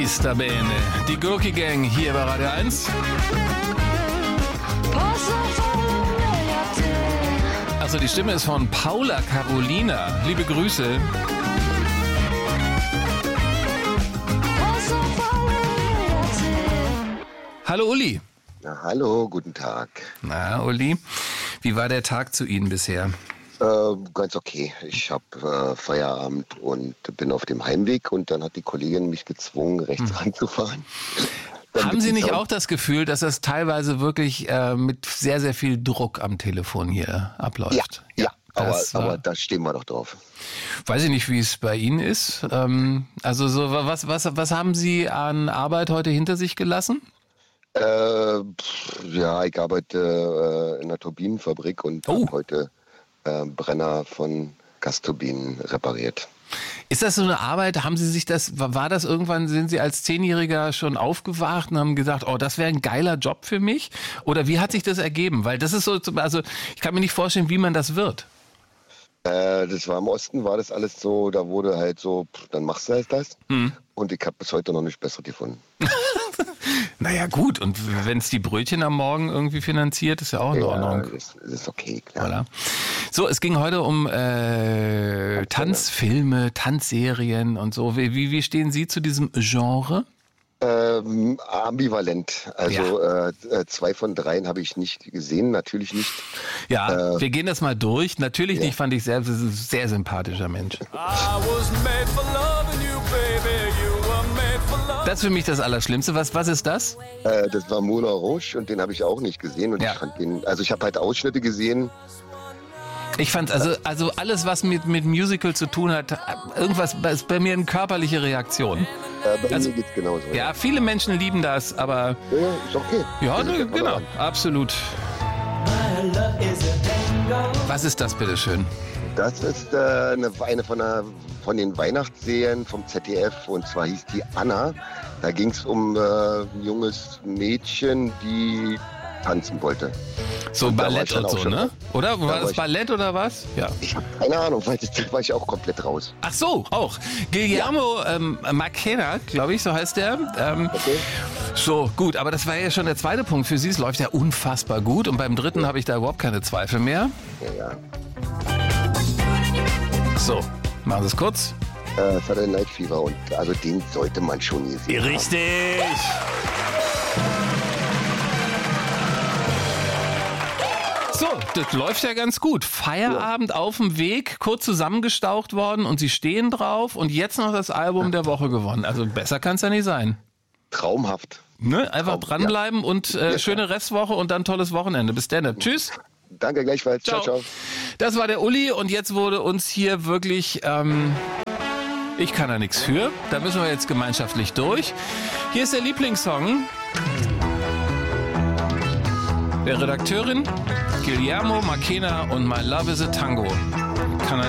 Sta bene. Die Gurki Gang hier bei Radio 1. Also die Stimme ist von Paula Carolina. Liebe Grüße. Hallo Uli. Na, hallo, guten Tag. Na Uli, wie war der Tag zu Ihnen bisher? Ganz okay. Ich habe Feierabend und bin auf dem Heimweg und dann hat die Kollegin mich gezwungen, rechts ranzufahren. Haben Sie nicht auch das Gefühl, dass das teilweise wirklich mit sehr, sehr viel Druck am Telefon hier abläuft? Ja. Aber da stehen wir doch drauf. Weiß ich nicht, wie es bei Ihnen ist. Also so was haben Sie an Arbeit heute hinter sich gelassen? Ja, ich arbeite in einer Turbinenfabrik und habe heute Brenner von Gasturbinen repariert. Ist das so eine Arbeit? War das irgendwann, sind Sie als 10-Jähriger schon aufgewacht und haben gesagt, oh, das wäre ein geiler Job für mich? Oder wie hat sich das ergeben? Weil das ist so, also ich kann mir nicht vorstellen, wie man das wird. Das war im Osten, war das alles so, da wurde halt so, dann machst du halt das. Und ich habe bis heute noch nicht besser gefunden. Naja gut, und wenn es die Brötchen am Morgen irgendwie finanziert, ist ja auch in Ordnung. Ja, ist okay, klar. Voilà. So, es ging heute um Tanzfilme, Tanzserien und so. Wie stehen Sie zu diesem Genre? Ambivalent. Also 2 von 3 habe ich nicht gesehen, natürlich nicht. Ja, wir gehen das mal durch. Natürlich nicht, fand ich selbst, ist ein sehr sympathischer Mensch. Das ist für mich das Allerschlimmste. Was ist das? Das war Moulin Rouge und den habe ich auch nicht gesehen. Und ich fand den, also ich habe halt Ausschnitte gesehen. Ich fand also alles, was mit Musical zu tun hat, irgendwas ist bei mir eine körperliche Reaktion. Bei mir geht's genauso. Ja, viele Menschen lieben das, aber... Ja, ist okay. Ja, genau, absolut. Was ist das, bitteschön? Das ist eine von den Weihnachtsserien vom ZDF und zwar hieß die Anna. Da ging es um ein junges Mädchen, die tanzen wollte. So und Ballett und so, ne? Oder? War das Ballett oder was? Ja. Ich habe keine Ahnung, weil da war ich auch komplett raus. Ach so, auch. Guillermo Macena, glaube ich, so heißt der. Okay. So, gut, aber das war ja schon der zweite Punkt für Sie. Es läuft ja unfassbar gut und beim dritten habe ich da überhaupt keine Zweifel mehr. Ja. So, machen Sie es kurz. Saturday Night Fever und also den sollte man schon gesehen haben. Richtig! So, das läuft ja ganz gut. Feierabend auf dem Weg, kurz zusammengestaucht worden und Sie stehen drauf und jetzt noch das Album der Woche gewonnen. Also besser kann es ja nicht sein. Traumhaft. Ne? Einfach dranbleiben und schöne Restwoche und dann tolles Wochenende. Bis dann. Tschüss. Danke, gleichfalls. Ciao. Das war der Uli und jetzt wurde uns hier wirklich... ich kann da nichts für. Da müssen wir jetzt gemeinschaftlich durch. Hier ist der Lieblingssong der Redakteurin Guillermo Macena und My Love is a Tango. Kann er